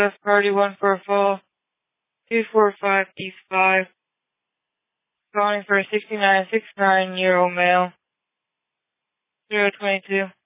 Left party 144, 245 East 5. Calling for a 69-69-year-old male. 022.